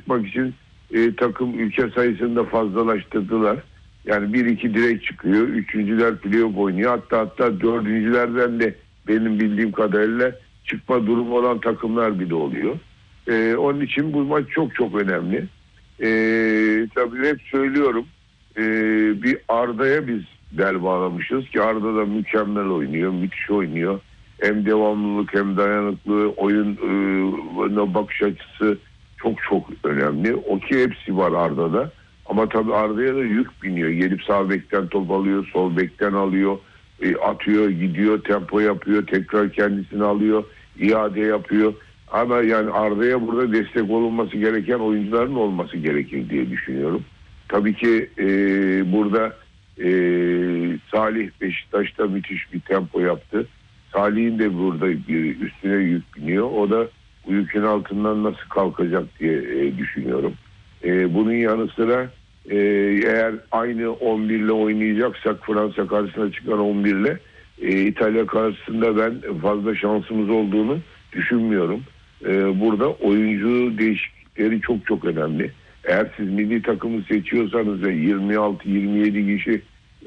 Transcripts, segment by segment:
çıkmak için takım ülke sayısını da fazlalaştırdılar. Yani 1-2 direkt çıkıyor. Üçüncüler playoff oynuyor. Hatta dördüncülerden de benim bildiğim kadarıyla çıkma durumu olan takımlar bile oluyor. Onun için bu maç çok çok önemli. Tabii hep söylüyorum. Bir Arda'ya biz bel bağlamışız ki Arda da mükemmel oynuyor. Müthiş oynuyor. Hem devamlılık hem dayanıklı oyuna bakış açısı çok çok önemli. O ki hepsi var Arda'da. Ama tabii Arda'ya da yük biniyor. Gelip sağ bekten top alıyor, sol bekten alıyor, atıyor, gidiyor, tempo yapıyor, tekrar kendisini alıyor, iade yapıyor. Ama yani Arda'ya burada destek olunması gereken oyuncuların olması gerekir diye düşünüyorum. Tabii ki burada Salih Beşiktaş'ta müthiş bir tempo yaptı. Salih'in de burada üstüne yük biniyor. O da bu yükün altından nasıl kalkacak diye düşünüyorum. Bunun yanı sıra eğer aynı 11 ile oynayacaksak Fransa karşısına çıkan 11 ile İtalya karşısında ben fazla şansımız olduğunu düşünmüyorum. Burada oyuncu değişiklikleri çok çok önemli. Eğer siz milli takımı seçiyorsanız ve 26-27 kişi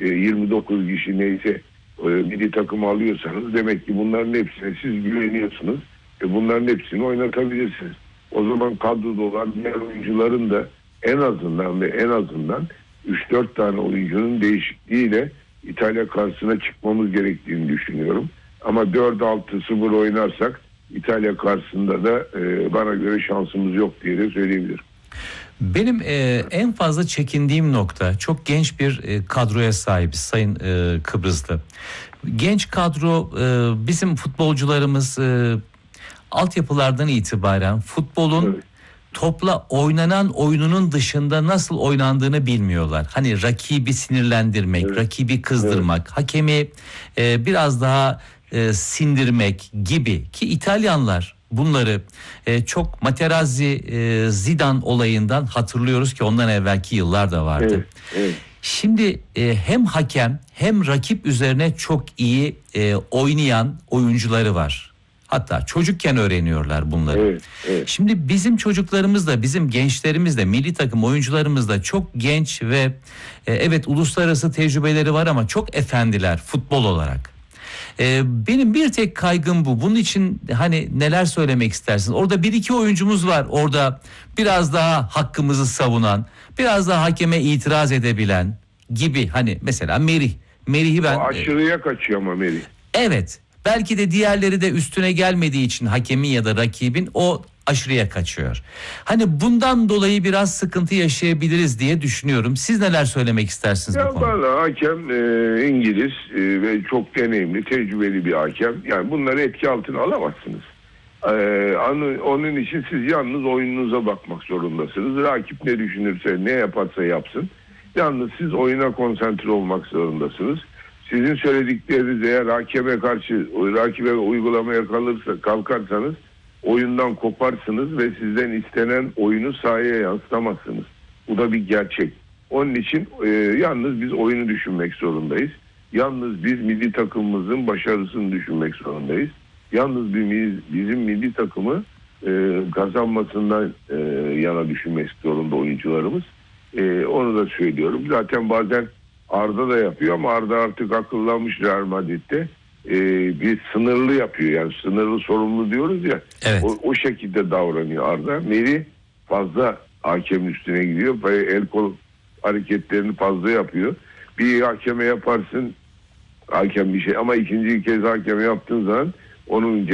29 kişi neyse milli takımı alıyorsanız demek ki bunların hepsine siz güveniyorsunuz. Bunların hepsini oynatabilirsiniz. O zaman kadroda olan diğer oyuncuların da en azından 3-4 tane oyuncunun değişikliğiyle İtalya karşısına çıkmamız gerektiğini düşünüyorum. Ama 4-6-0 oynarsak İtalya karşısında da bana göre şansımız yok diye de söyleyebilirim. Benim en fazla çekindiğim nokta, çok genç bir kadroya sahibiz Sayın Kıbrıslı. Genç kadro, bizim futbolcularımız altyapılardan itibaren futbolun topla oynanan oyununun dışında nasıl oynandığını bilmiyorlar. Hani rakibi sinirlendirmek, rakibi kızdırmak, hakemi biraz daha sindirmek gibi ki İtalyanlar bunları çok Materazzi, Zidane olayından hatırlıyoruz ki ondan evvelki yıllar da vardı. Şimdi hem hakem hem rakip üzerine çok iyi oynayan oyuncuları var. Hatta çocukken öğreniyorlar bunları. Şimdi bizim çocuklarımız da, bizim gençlerimiz de, milli takım oyuncularımız da çok genç ve evet uluslararası tecrübeleri var ama çok efendiler futbol olarak. Benim bir tek kaygım bu. Bunun için hani neler söylemek istersin? Orada bir iki oyuncumuz var. Orada biraz daha hakkımızı savunan, biraz daha hakeme itiraz edebilen gibi. Hani mesela Merih. Merih'i ben... O aşırıya kaçıyor ama Merih. Evet. Belki de diğerleri de üstüne gelmediği için hakemin ya da rakibin o aşırıya kaçıyor. Hani bundan dolayı biraz sıkıntı yaşayabiliriz diye düşünüyorum. Siz neler söylemek istersiniz bu konuda? Vallahi hakem İngiliz ve çok deneyimli, tecrübeli bir hakem. Yani bunları etki altına alamazsınız. Onun için siz yalnız oyununuza bakmak zorundasınız. Rakip ne düşünürse, ne yaparsa yapsın. Yalnız siz oyuna konsantre olmak zorundasınız. Sizin söyledikleriniz eğer rakibe uygulamaya kalkarsanız oyundan koparsınız ve sizden istenen oyunu sahaya yansıtamazsınız. Bu da bir gerçek. Onun için yalnız biz oyunu düşünmek zorundayız. Yalnız biz milli takımımızın başarısını düşünmek zorundayız. Yalnız bizim milli takımı kazanmasından yana düşünmek zorunda oyuncularımız. Onu da söylüyorum. Zaten bazen Arda da yapıyor ama Arda artık akıllanmış Real Madrid'de. Bir sınırlı yapıyor. Yani sınırlı sorumlu diyoruz ya. Evet. O şekilde davranıyor Arda. Merih fazla hakemin üstüne gidiyor. El kol hareketlerini fazla yapıyor. Bir hakeme yaparsın hakem bir şey ama ikinci kez hakeme yaptığın zaman onun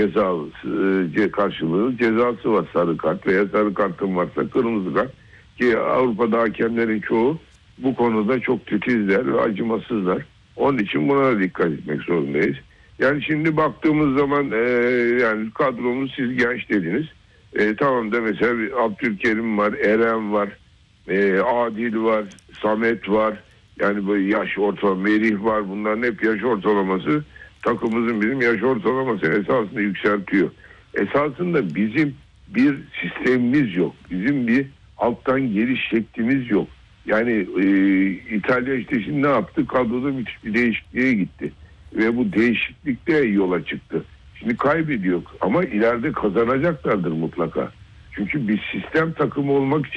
cezası var, sarı kart veya sarı kartın varsa kırmızı kart ki Avrupa'da hakemlerin çoğu bu konuda çok titizler ve acımasızlar. Onun için buna da dikkat etmek zorundayız. Yani şimdi baktığımız zaman yani kadromuz siz genç dediniz. Tamam da mesela Abdülkerim var, Eren var, Adil var, Samet var. Yani böyle yaş ortalama, Merih var. Bunların hep yaş ortalaması takımımızın bizim yaş ortalaması esasında yükseltiyor. Esasında bizim bir sistemimiz yok. Bizim bir alttan geliş şeklimiz yok. Yani İtalya işte şimdi ne yaptı? Kadroda müthiş bir değişikliğe gitti. Ve bu değişiklikte yola çıktı. Şimdi kaybediyor ama ileride kazanacaklardır mutlaka. Çünkü bir sistem takımı olmak için